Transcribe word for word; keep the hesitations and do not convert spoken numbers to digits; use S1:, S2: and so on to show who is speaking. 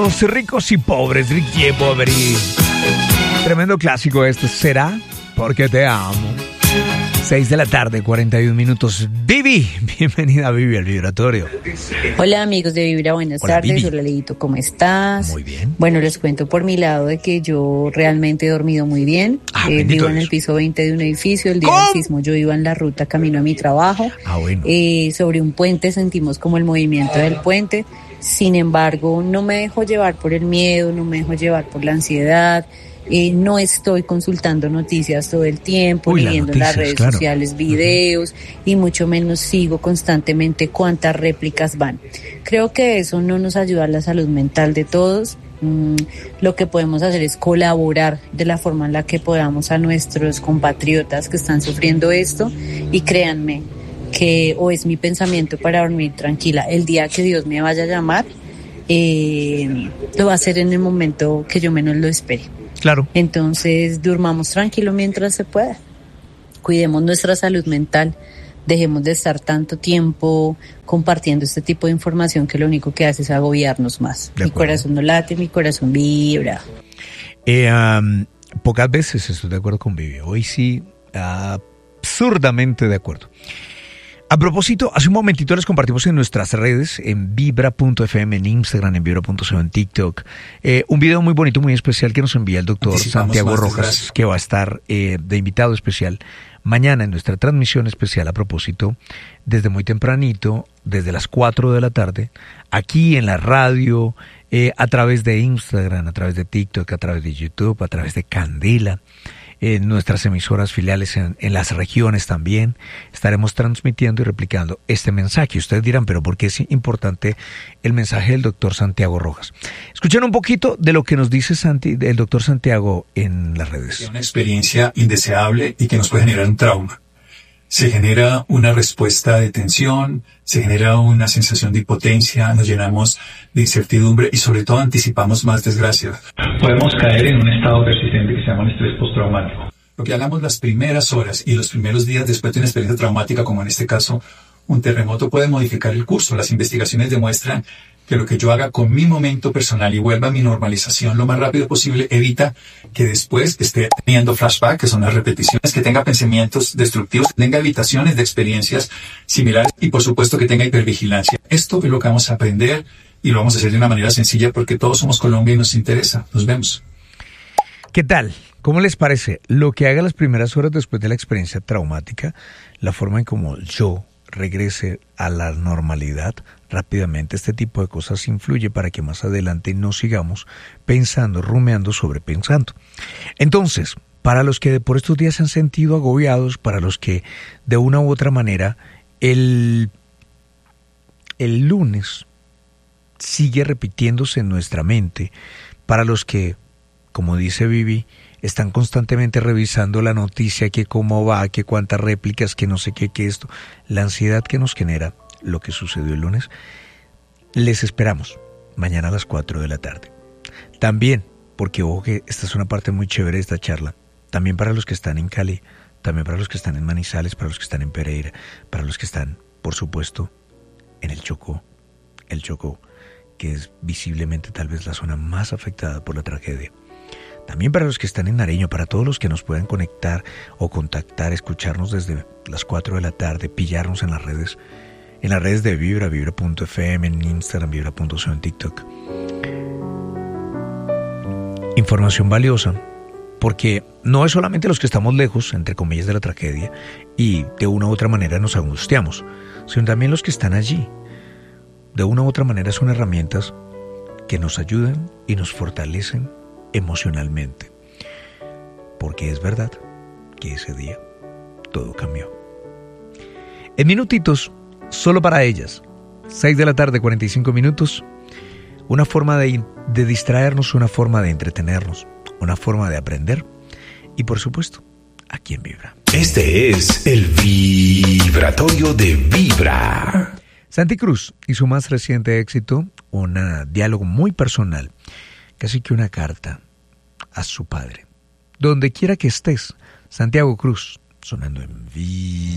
S1: Los ricos y pobres, Ricky y Bobby. Tremendo clásico este. ¿Será? Porque te amo. seis de la tarde, cuarenta y un minutos. Vivi, bienvenida Vivi al Vibratorio.
S2: Hola amigos de Vibra, buenas
S1: Hola,
S2: tardes.
S1: Vivi.
S2: Hola Leito, ¿cómo estás?
S1: Muy bien.
S2: Bueno, les cuento por mi lado de que yo realmente he dormido muy bien.
S1: Ah,
S2: eh,
S1: bendito
S2: vivo en
S1: Dios.
S2: el piso veinte de un edificio. El día
S1: ¿Cómo?
S2: del sismo yo iba en la ruta camino a mi trabajo.
S1: Ah, bueno.
S2: Eh, sobre un puente sentimos como el movimiento del puente. Sin embargo, no me dejo llevar por el miedo, no me dejo llevar por la ansiedad. Eh, no estoy consultando noticias todo el tiempo,
S1: Uy,
S2: ni
S1: las
S2: viendo en las
S1: noticias,
S2: redes
S1: claro.
S2: sociales videos, y mucho menos sigo constantemente cuántas réplicas van. Creo que eso no nos ayuda a la salud mental de todos. Mm, lo que podemos hacer es colaborar de la forma en la que podamos a nuestros compatriotas que están sufriendo esto, y créanme que o es mi pensamiento para dormir tranquila. El día que Dios me vaya a llamar, eh, lo va a hacer en el momento que yo menos lo espere.
S1: Claro.
S2: Entonces, durmamos tranquilo mientras se pueda. Cuidemos nuestra salud mental. Dejemos de estar tanto tiempo compartiendo este tipo de información que lo único que hace es agobiarnos más.
S1: De
S2: Mi
S1: acuerdo.
S2: corazón no late, mi corazón vibra.
S1: Eh, um, pocas veces estoy de acuerdo con Vivi. Hoy sí, absurdamente de acuerdo. A propósito, hace un momentito les compartimos en nuestras redes, en vibra punto f m, en Instagram, en vibra punto c o, en TikTok, eh, un video muy bonito, muy especial que nos envía el doctor
S3: Anticipamos
S1: Santiago
S3: más
S1: Rojas,
S3: desgracia.
S1: que va a estar eh, de invitado especial mañana en nuestra transmisión especial a propósito, desde muy tempranito, desde las cuatro de la tarde, aquí en la radio, eh, a través de Instagram, a través de TikTok, a través de YouTube, a través de Candela, en nuestras emisoras filiales en, en las regiones también. Estaremos transmitiendo y replicando este mensaje. Ustedes dirán, pero ¿por qué es importante el mensaje del doctor Santiago Rojas? Escuchen un poquito de lo que nos dice Santi, el doctor Santiago en las redes.
S3: Una experiencia indeseable y que nos puede generar un trauma. Se genera una respuesta de tensión, se genera una sensación de impotencia, nos llenamos de incertidumbre y sobre todo anticipamos más desgracias. Podemos caer en un estado persistente que se llama el estrés postraumático. Lo que hagamos las primeras horas y los primeros días después de una experiencia traumática, como en este caso un terremoto, puede modificar el curso. Las investigaciones demuestran que lo que yo haga con mi momento personal y vuelva a mi normalización lo más rápido posible evita que después esté teniendo flashback, que son las repeticiones, que tenga pensamientos destructivos, que tenga evitaciones de experiencias similares y por supuesto que tenga hipervigilancia. Esto es lo que vamos a aprender y lo vamos a hacer de una manera sencilla porque todos somos Colombia y nos interesa. Nos vemos.
S1: ¿Qué tal? ¿Cómo les parece? Lo que haga las primeras horas después de la experiencia traumática, la forma en cómo yo regrese a la normalidad rápidamente, este tipo de cosas influye para que más adelante no sigamos pensando, rumeando, sobrepensando. Entonces, para los que por estos días se han sentido agobiados, para los que de una u otra manera el, el lunes sigue repitiéndose en nuestra mente, para los que, como dice Vivi, están constantemente revisando la noticia, que cómo va, que cuántas réplicas, que no sé qué, que esto, la ansiedad que nos genera lo que sucedió el lunes, les esperamos mañana a las cuatro de la tarde. También, porque ojo que esta es una parte muy chévere de esta charla, también para los que están en Cali, también para los que están en Manizales, para los que están en Pereira, para los que están, por supuesto, en el Chocó, el Chocó, que es visiblemente tal vez la zona más afectada por la tragedia. También para los que están en Nariño, para todos los que nos puedan conectar o contactar, escucharnos desde las cuatro de la tarde, pillarnos en las redes, en las redes de Vibra, vibra punto f m, en Instagram, vibra punto c o, en TikTok. Información valiosa, porque no es solamente los que estamos lejos, entre comillas, de la tragedia, y de una u otra manera nos angustiamos, sino también los que están allí. De una u otra manera son herramientas que nos ayudan y nos fortalecen emocionalmente, porque es verdad que ese día todo cambió. En minutitos, solo para ellas, seis de la tarde, cuarenta y cinco minutos, una forma de, de distraernos, una forma de entretenernos, una forma de aprender y por supuesto, aquí en Vibra.
S4: Este es el Vibratorio de Vibra.
S1: Santi Cruz y su más reciente éxito, un diálogo muy personal, casi que una carta a su padre. Donde quiera que estés, Santiago Cruz, sonando en Vibra.